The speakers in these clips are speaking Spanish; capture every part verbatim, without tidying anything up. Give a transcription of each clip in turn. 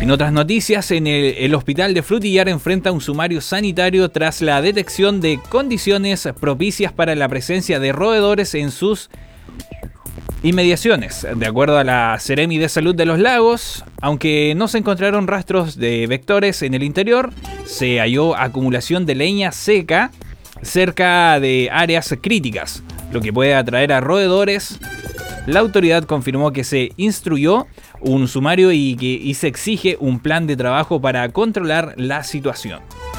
En otras noticias, en el, el hospital de Frutillar enfrenta un sumario sanitario tras la detección de condiciones propicias para la presencia de roedores en sus inmediaciones. De acuerdo a la Seremi de Salud de los Lagos, aunque no se encontraron rastros de vectores en el interior, se halló acumulación de leña seca cerca de áreas críticas, lo que puede atraer a roedores. La autoridad confirmó que se instruyó un sumario y que y se exige un plan de trabajo para controlar la situación.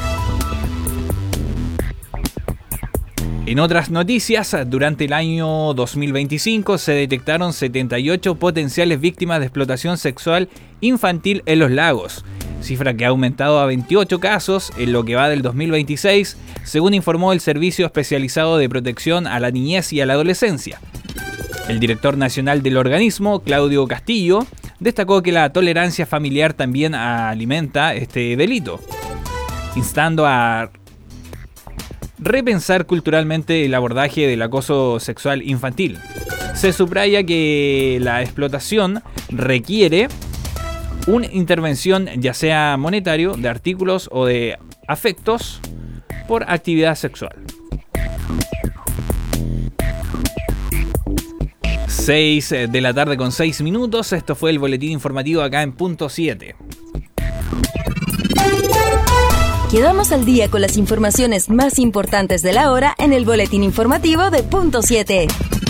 En otras noticias, durante el año dos mil veinticinco se detectaron setenta y ocho potenciales víctimas de explotación sexual infantil en los lagos, cifra que ha aumentado a veintiocho casos en lo que va del dos mil veintiséis, según informó el Servicio Especializado de Protección a la Niñez y a la Adolescencia. El director nacional del organismo, Claudio Castillo, destacó que la tolerancia familiar también alimenta este delito, instando a repensar culturalmente el abordaje del acoso sexual infantil. Se subraya que la explotación requiere una intervención, ya sea monetario, de artículos o de afectos por actividad sexual. seis de la tarde con seis minutos. Esto fue el boletín informativo acá en Punto siete. Quedamos al día con las informaciones más importantes de la hora en el boletín informativo de Punto siete.